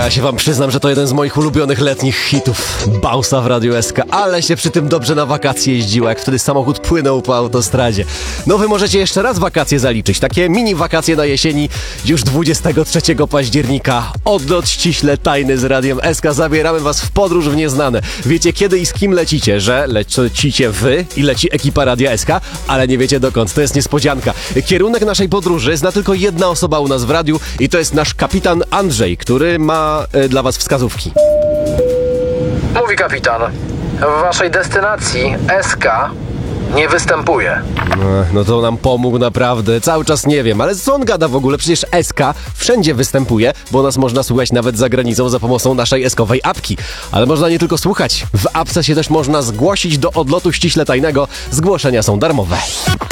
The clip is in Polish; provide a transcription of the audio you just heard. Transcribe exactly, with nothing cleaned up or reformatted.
Ja się wam przyznam, że to jeden z moich ulubionych letnich hitów. Bausa w Radiu S K, ale się przy tym dobrze na wakacje jeździło, jak wtedy samochód płynął po autostradzie. No wy możecie jeszcze raz wakacje zaliczyć, takie mini wakacje na jesieni, już dwudziestego trzeciego października. Odlot ściśle tajny z Radiem S K, zabieramy was w podróż w nieznane. Wiecie kiedy i z kim lecicie, że lecicie wy i leci ekipa Radia S K, ale nie wiecie dokąd, to jest niespodzianka. Kierunek naszej podróży zna tylko jedna osoba u nas w radiu i to jest nasz kapitan Andrzej, który ma e, dla was wskazówki. Mówi kapitan, w waszej destynacji S K nie występuje. No to nam pomógł naprawdę, cały czas nie wiem, ale co on gada w ogóle? Przecież S K wszędzie występuje, bo nas można słuchać nawet za granicą za pomocą naszej eskowej apki. Ale można nie tylko słuchać, w apce się też można zgłosić do odlotu ściśle tajnego, zgłoszenia są darmowe.